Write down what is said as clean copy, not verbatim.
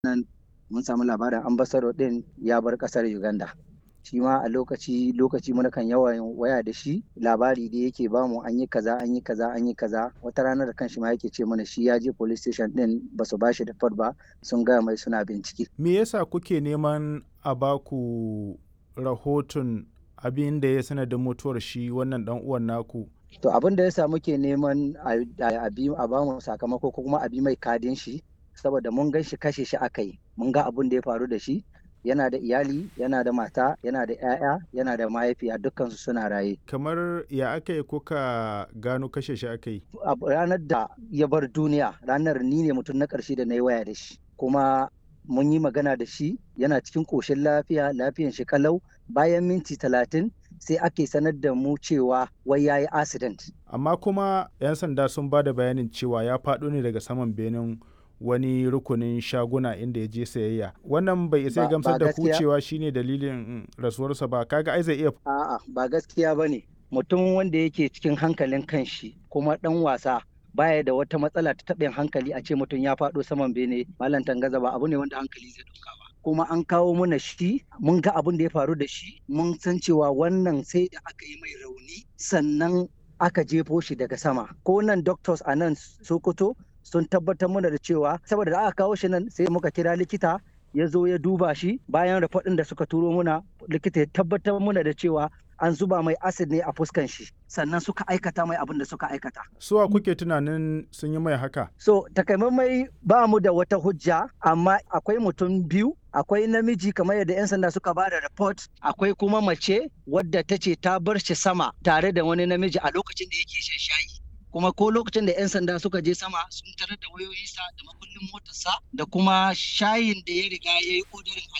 nan mun samu labarin ambassador din ya bar kasar Uganda. Shi ma a lokaci muna kan yawan waya da shi, labari da yake bamu an yi kaza. Wata ranar da kanshi ma yake ce mana shi ya je police station din ba su bashi report ba, sun gaya mai suna bincike. Me yasa kuke neman a baku rahoton abin da ya sanadin mutuwar shi wannan dan uwan naku? To abin da yasa muke neman a bamu sakamako ko kuma a bi mai kadin shi, saboda mun gan shi kashe shi aka yi, mun ga abin da ya faru da shi. Yana da iyali, yana da mata, yana da 'ya'ya, yana da mahaifiya, dukkansu suna raye. Kamar ya aka yi kuka gano kashe shi aka yi? A ranar da ya bar duniya, ranar ni ne mutum na ƙarshe da na yi waya da shi. Kuma mun yi magana da shi, yana cikin ƙoshin lafiyan shi kalau. Bayan minti 30 sai ake sanar da mu cewa wai ya yi accident. Amma kuma 'yan sanda sun ba da bayanin cewa ya faɗo ne daga saman benin wani rukunin shaguna inda ya je sayayya. Wannan bai isa gamsar da ku cewa shine dalilin rasuwarsa ba? Kaga ai zai iya. A'a, ba gaskiya bane. Mutum wanda yake cikin hankalin kanshi kuma dan wasa baya da wata matsala ta taɓin hankali a ce mutum ya faɗo saman bene, Malam Tangaza, ba abu ne wanda hankali zai ɗauka ba. Kuma an kawo mana shi, mun ga abin da ya faru da shi, mun san cewa wannan sai da aka yi mai rauni sannan aka jefo shi daga sama. Ko nan doctors a nan Sokoto sun tabbatar mana da cewa saboda da aka kawo shi nan sai muka kira likita ya zo ya duba shi. Bayan report ɗin da suka turo muna, likita ya tabbatar mana da cewa an zuba mai acid ne a fuskan shi, sannan suka aikata mai abin da suka aikata. Suwa kuke tunanin sun yi mai haka? So takamaimai ba mu da wata hujja, amma akwai mutum biyu, akwai namiji kamar yadda 'yan sanda suka ba da report, akwai kuma mace wadda ta ce ta bar shi sama tare da wani namiji a lokacin da yake shan shayi. Kuma ko lokacin da 'yan sanda suka je sama sun tarar da wayoyinsa da makullin motarsa da kuma shayin da ya riga ya yi odarin a